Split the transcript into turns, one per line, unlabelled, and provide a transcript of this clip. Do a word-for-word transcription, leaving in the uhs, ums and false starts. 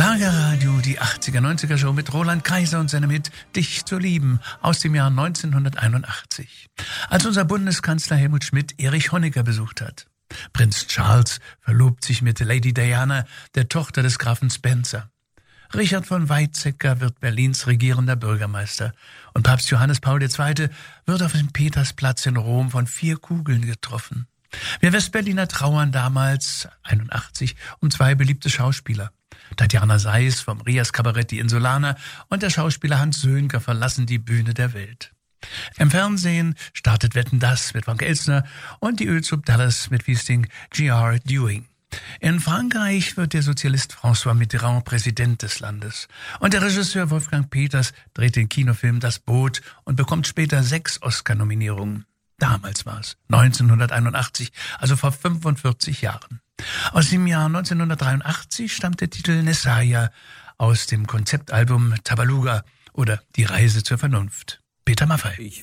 Schlagerradio, die achtziger-neunziger-Show mit Roland Kaiser und seinem Hit Dich zu lieben aus dem Jahr neunzehnhunderteinundachtzig. Als unser Bundeskanzler Helmut Schmidt Erich Honecker besucht hat. Prinz Charles verlobt sich mit Lady Diana, der Tochter des Grafen Spencer. Richard von Weizsäcker wird Berlins regierender Bürgermeister. Und Papst Johannes Paul der Zweite wird auf dem Petersplatz in Rom von vier Kugeln getroffen. Wir Westberliner trauern damals, einundachtzig, um zwei beliebte Schauspieler. Tatjana Sais vom Rias Kabarett Die Insulaner und der Schauspieler Hans Sönker verlassen die Bühne der Welt. Im Fernsehen startet Wetten, dass mit Frank Elstner und die Ölsub Dallas mit Wiesting G R Dewing. In Frankreich wird der Sozialist François Mitterrand Präsident des Landes. Und der Regisseur Wolfgang Peters dreht den Kinofilm Das Boot und bekommt später sechs Oscar-Nominierungen. Damals war es, neunzehnhunderteinundachtzig, also vor fünfundvierzig Jahren. Aus dem Jahr neunzehnhundertdreiundachtzig stammt der Titel Nessaya aus dem Konzeptalbum Tabaluga oder Die Reise zur Vernunft. Peter Maffay.